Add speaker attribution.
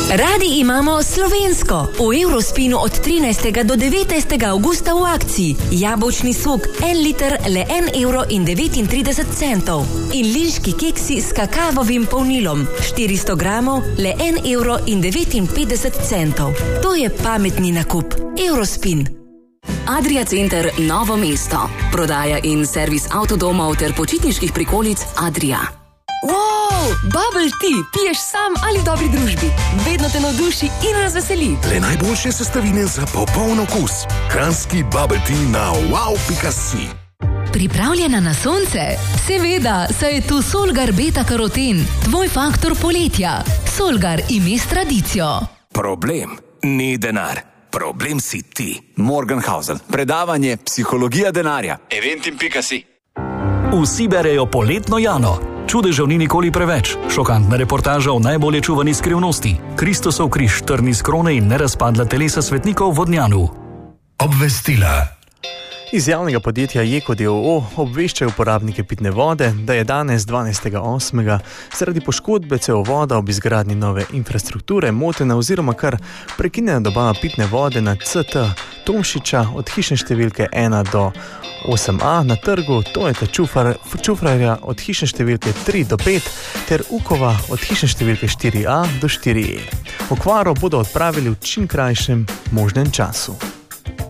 Speaker 1: Radi imamo slovensko. V Eurospinu od 13. do 19. avgusta v akciji. Jabolčni sok, 1 liter, le 1,39 €. In linški keksi s kakavovim polnilom, 400 gramov, le 1,59 €. To je pametni nakup. Eurospin.
Speaker 2: Adria Center Novo mesto. Prodaja in servis avtodomov ter počitniških prikolic Adria.
Speaker 3: Wow, bubble tea piješ sam ali v dobri družbi. Vedno te navduši in razveseli.
Speaker 4: Le najboljše sestavine za popoln okus. Kranjski bubble tea na wow.si.
Speaker 5: Pripravljena na sonce? Seveda, saj je tu Solgar Beta Karoten, tvoj faktor poletja. Solgar ime s tradicijo.
Speaker 6: Problem ni denar. Problem si ti. Morgenhausen. Predavanje Psihologija denarja. Eventim.si.
Speaker 7: Vsi berejo poletno Jano. Čudežev ni nikoli preveč. Šokantna reportaža o najbolje čuvani skrivnosti. Kristusov križ, trni z krone in nerazpadla telesa svetnikov v Vodnjanu.
Speaker 8: Obvestila.
Speaker 9: Iz javnega podjetja Jeko d.o.o. obveščajo uporabnike pitne vode, da je danes 12.8. zaradi poškodbe cevovoda ob izgradnji nove infrastrukture motena oziroma kar prekinjena dobava pitne vode na CT Tomšiča od hišne številke 1 do 8a na trgu Tojeta Čufrarja od hišne številke 3 do 5 ter Ukova od hišne številke 4a do 4e. Okvaro bodo odpravili v čim krajšem možnem času.